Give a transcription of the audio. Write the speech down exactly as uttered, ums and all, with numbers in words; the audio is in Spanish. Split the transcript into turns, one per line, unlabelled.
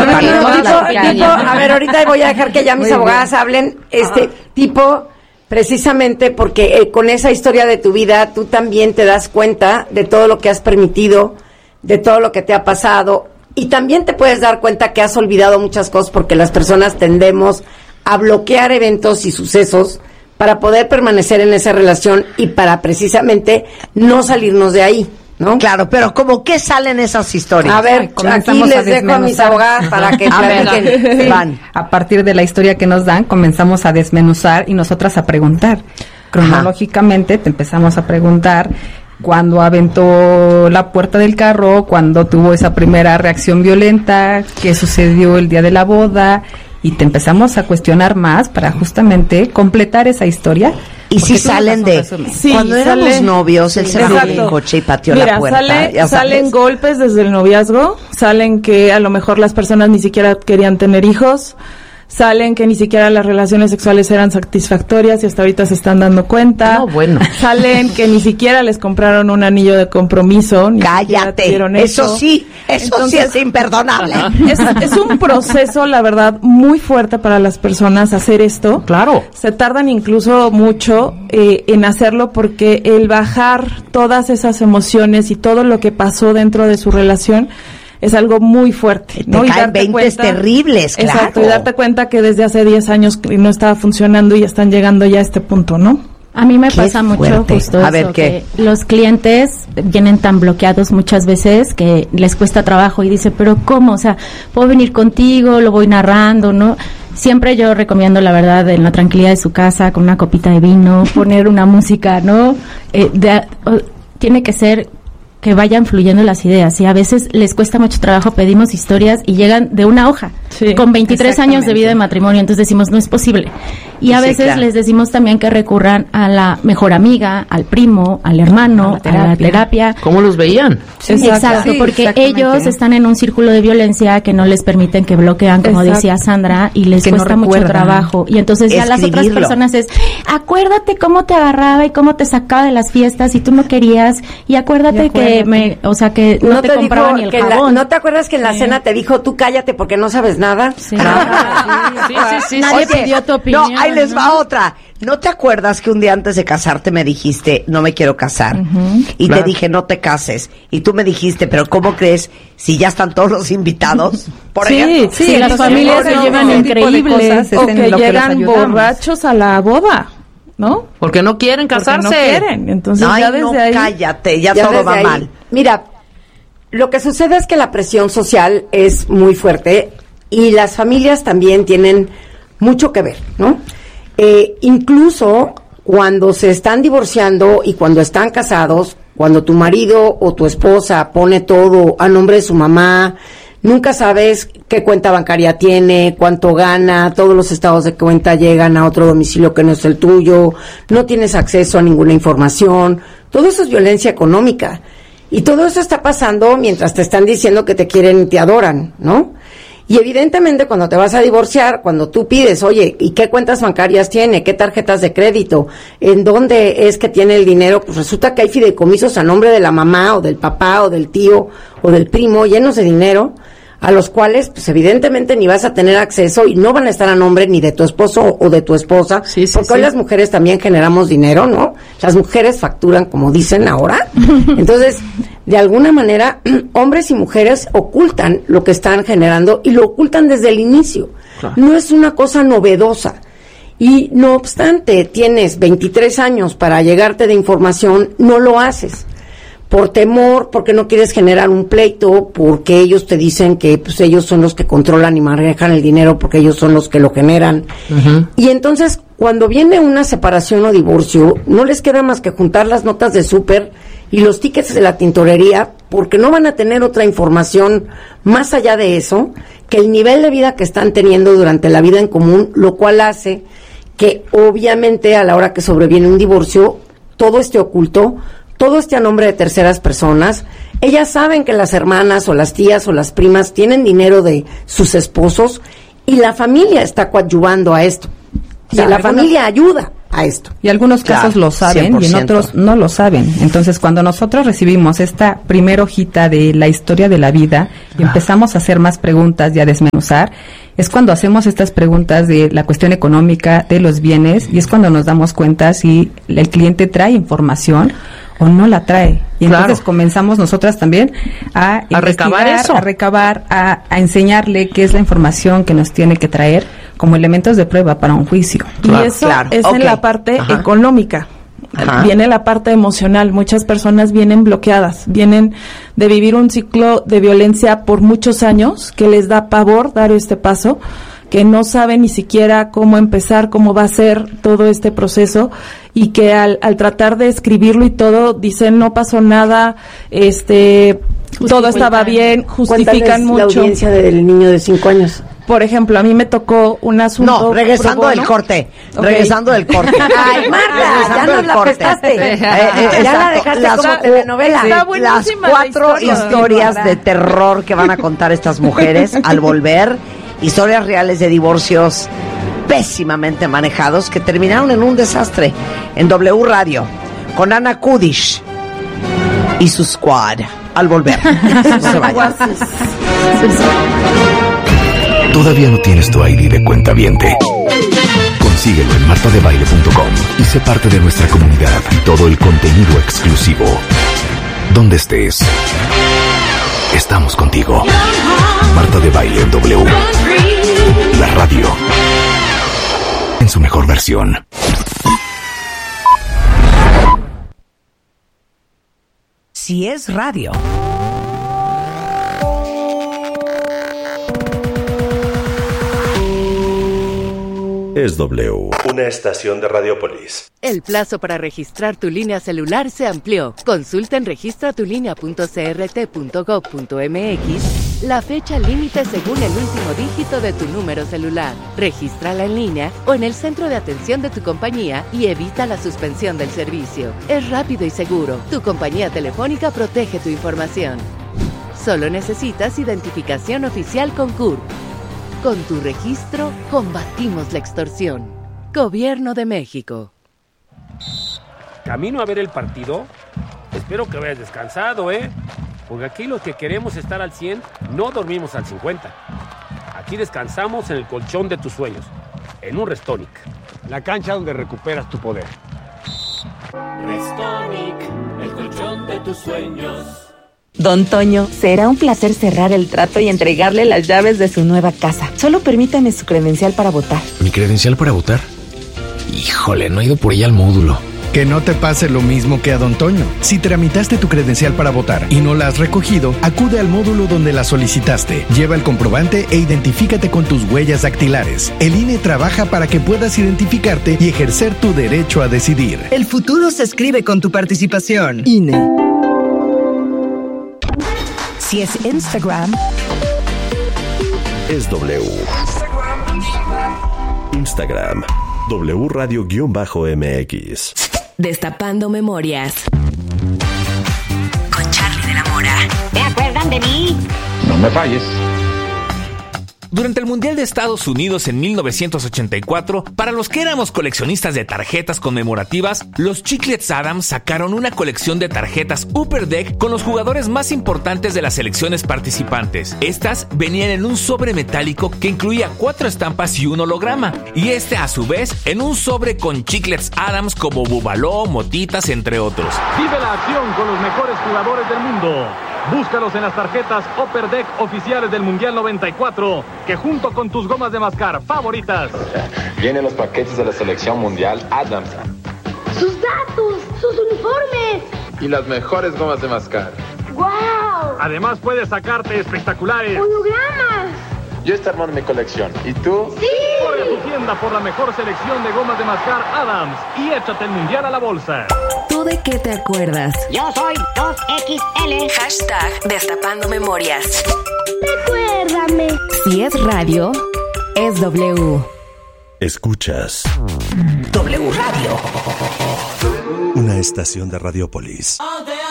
ver, tipo, tipo, a ver, ahorita voy a dejar que ya mis Muy abogadas bien. hablen, este, Ajá. tipo, precisamente porque eh, con esa historia de tu vida, tú también te das cuenta de todo lo que has permitido, de todo lo que te ha pasado, y también te puedes dar cuenta que has olvidado muchas cosas porque las personas tendemos a bloquear eventos y sucesos para poder permanecer en esa relación y para precisamente no salirnos de ahí, ¿no?
Claro, pero ¿cómo qué salen esas historias?
A ver, aquí les dejo a mis abogadas para que platiquen.
Sí. Van. A partir de la historia que nos dan, comenzamos a desmenuzar y nosotras a preguntar. Cronológicamente te empezamos a preguntar cuándo aventó la puerta del carro, cuándo tuvo esa primera reacción violenta, qué sucedió el día de la boda, y te empezamos a cuestionar más para justamente completar esa historia.
Y si salen de sí, cuando éramos sale, novios, él sí, se bajó del coche y pateó
Mira,
la puerta.
Sale, salen golpes desde el noviazgo, salen que a lo mejor las personas ni siquiera querían tener hijos, salen que ni siquiera las relaciones sexuales eran satisfactorias y hasta ahorita se están dando cuenta.
No, bueno.
Salen que ni siquiera les compraron un anillo de compromiso. Ni
Cállate, eso. eso sí, eso Entonces, sí es imperdonable.
Es, es un proceso, la verdad, muy fuerte para las personas hacer esto.
Claro.
Se tardan incluso mucho eh, en hacerlo porque el bajar todas esas emociones y todo lo que pasó dentro de su relación es algo muy fuerte, ¿no?
Te
y
caen
darte
veintes
cuenta,
terribles, claro.
Exacto, y darte cuenta que desde hace diez años no estaba funcionando y están llegando ya a este punto, ¿no?
A mí me pasa mucho justo
a
eso,
ver, ¿qué?
que los clientes vienen tan bloqueados muchas veces que les cuesta trabajo y dicen, pero ¿cómo? O sea, puedo venir contigo, lo voy narrando, ¿no? Siempre yo recomiendo, la verdad, en la tranquilidad de su casa, con una copita de vino, poner una música, ¿no? Eh, de, uh, tiene que ser que vayan fluyendo las ideas, y a veces les cuesta mucho trabajo, pedimos historias y llegan de una hoja, sí, con veintitrés años de vida de matrimonio, entonces decimos, no es posible. Y a sí, veces claro. les decimos también que recurran a la mejor amiga, al primo, al hermano, a la terapia. A la terapia.
¿Cómo los veían?
Sí, exacto, sí, porque ellos están en un círculo de violencia que no les permiten, que bloquean, como exacto. decía Sandra, y les que cuesta no mucho trabajo. Y entonces ya las otras personas es, acuérdate cómo te agarraba y cómo te sacaba de las fiestas y tú no querías, y acuérdate, y acuérdate. que me, o sea, que no, no te, te compraba ni el jabón.
La, ¿No te acuerdas que en la sí. cena te dijo, tú cállate porque no sabes nada?
Sí, ah, sí, sí, sí, nadie
Oye,
pidió tu opinión.
No, ahí les ¿no? va otra. ¿No te acuerdas que un día antes de casarte me dijiste, no me quiero casar? Uh-huh. Y claro. te dije, no te cases. Y tú me dijiste, pero ¿cómo crees si ya están todos los invitados? Por
sí,
ejemplo.
Sí, sí, las familias se llevan increíbles. O que llegan que borrachos a la boda, ¿no?
Porque no quieren casarse.
Porque no quieren. Entonces,
Ay,
ya desde
no,
ahí,
cállate, ya, ya todo va ahí. mal.
Mira, lo que sucede es que la presión social es muy fuerte y las familias también tienen mucho que ver, ¿no? Eh, incluso cuando se están divorciando y cuando están casados, cuando tu marido o tu esposa pone todo a nombre de su mamá, nunca sabes qué cuenta bancaria tiene, cuánto gana, todos los estados de cuenta llegan a otro domicilio que no es el tuyo, no tienes acceso a ninguna información, todo eso es violencia económica. Y todo eso está pasando mientras te están diciendo que te quieren y te adoran, ¿no? Y evidentemente cuando te vas a divorciar, cuando tú pides, oye, ¿y qué cuentas bancarias tiene? ¿Qué tarjetas de crédito? ¿En dónde es que tiene el dinero? Pues resulta que hay fideicomisos a nombre de la mamá o del papá o del tío o del primo llenos de dinero, a los cuales pues evidentemente ni vas a tener acceso y no van a estar a nombre ni de tu esposo o de tu esposa, sí, sí, porque sí. hoy las mujeres también generamos dinero, ¿no? Las mujeres facturan, como dicen ahora. Entonces, de alguna manera, hombres y mujeres ocultan lo que están generando y lo ocultan desde el inicio. Claro. No es una cosa novedosa. Y no obstante, tienes veintitrés años para llegarte de información, no lo haces. Por temor, porque no quieres generar un pleito, porque ellos te dicen que pues ellos son los que controlan y manejan el dinero, porque ellos son los que lo generan. Uh-huh. Y entonces, cuando viene una separación o divorcio, no les queda más que juntar las notas de súper y los tickets de la tintorería, porque no van a tener otra información más allá de eso, que el nivel de vida que están teniendo durante la vida en común, lo cual hace que obviamente a la hora que sobreviene un divorcio, todo esté oculto, todo esté a nombre de terceras personas. Ellas saben que las hermanas o las tías o las primas tienen dinero de sus esposos y la familia está coadyuvando a esto. O sea, la familia ayuda. a esto.
Y algunos casos
Claro,
lo saben
cien por
y en
ciento.
otros no lo saben. Entonces, cuando nosotros recibimos esta primera hojita de la historia de la vida y empezamos a hacer más preguntas y a desmenuzar, es cuando hacemos estas preguntas de la cuestión económica, de los bienes, y es cuando nos damos cuenta si el cliente trae información o no la trae. Y
Claro.
entonces comenzamos nosotras también a,
A recabar
investigar,
eso.
a recabar, a, a enseñarle qué es la información que nos tiene que traer como elementos de prueba para un juicio.
Y eso
claro.
es
Ok.
en la parte
Ajá.
económica.
Ajá.
Viene la parte emocional. Muchas personas vienen bloqueadas, vienen de vivir un ciclo de violencia por muchos años que les da pavor dar este paso, que no saben ni siquiera cómo empezar, cómo va a ser todo este proceso, y que al, al tratar de escribirlo y todo dicen no pasó nada, este todo estaba bien, justifican
Cuéntales la
mucho.
audiencia del niño de cinco años.
Por ejemplo, a mí me tocó un asunto.
No, regresando
pro
del
bono.
corte.
Ok.
Regresando del corte.
Ay, Marta, ya
Regresando
nos
del
la
corte.
prestaste.
Eh, eh,
Ya la
exacto.
dejaste
Las-
como telenovela.
Está
Las
buenísima la
cuatro
historia.
historias de terror que van a contar estas mujeres al volver. Historias reales de divorcios pésimamente manejados que terminaron en un desastre. En W Radio. Con Ana Kudish y su squad. Al volver. No se vayan.
¿Todavía no tienes tu I D de cuentaviente? Consíguelo en marta de baile punto com y sé parte de nuestra comunidad y todo el contenido exclusivo. Donde estés, estamos contigo. Marta de Baile en W. La radio. En su mejor versión.
Si es radio.
Es W, una estación de Radiopolis.
El plazo para registrar tu línea celular se amplió. Consulta en registra tu línea punto c r t punto gov punto m x la fecha límite según el último dígito de tu número celular. Regístrala en línea o en el centro de atención de tu compañía y evita la suspensión del servicio. Es rápido y seguro. Tu compañía telefónica protege tu información. Solo necesitas identificación oficial con C U R P. Con tu registro, combatimos la extorsión. Gobierno de México.
¿Camino a ver el partido? Espero que hayas descansado, ¿eh? Porque aquí los que queremos estar al cien, no dormimos al cincuenta. Aquí descansamos en el colchón de tus sueños, en un Restonic.
La cancha donde recuperas tu poder.
Restonic, el colchón de tus sueños.
Don Toño, será un placer cerrar el trato y entregarle las llaves de su nueva casa. Solo permítame su credencial para votar.
¿Mi credencial para votar? Híjole, no he ido por ella al módulo.
Que no te pase lo mismo que a Don Toño. Si tramitaste tu credencial para votar y no la has recogido, acude al módulo donde la solicitaste. Lleva el comprobante e identifícate con tus huellas dactilares. El I N E trabaja para que puedas identificarte y ejercer tu derecho a decidir.
El futuro se escribe con tu participación. I N E.
Si es Instagram,
Es W. Instagram. W Radio-M X.
Destapando memorias.
Con Charlie de la Mora. ¿Te acuerdan de mí?
No me falles.
Durante el Mundial de Estados Unidos en mil novecientos ochenta y cuatro, para los que éramos coleccionistas de tarjetas conmemorativas, los Chiclets Adams sacaron una colección de tarjetas Upper Deck con los jugadores más importantes de las selecciones participantes. Estas venían en un sobre metálico que incluía cuatro estampas y un holograma, y este a su vez en un sobre con Chiclets Adams como Bubaló, Motitas, entre otros.
Vive la acción con los mejores jugadores del mundo. Búscalos en las tarjetas Upper Deck oficiales del Mundial noventa y cuatro, que junto con tus gomas de mascar favoritas.
Vienen los paquetes de la selección mundial Adams.
¡Sus datos! ¡Sus uniformes!
Y las mejores gomas de mascar.
¡Wow!
Además puedes sacarte espectaculares
¡hologramas!
Yo estoy armando mi colección. ¿Y tú?
¡Sí!
Corre a tu tienda por la mejor selección de gomas de mascar Adams y échate el Mundial a la bolsa.
¿Tú de qué te acuerdas?
Yo soy dos equis ele.
Hashtag Destapando Memorias.
Recuérdame.
Si es radio, es W.
Escuchas
W Radio.
Una estación de Radiopolis.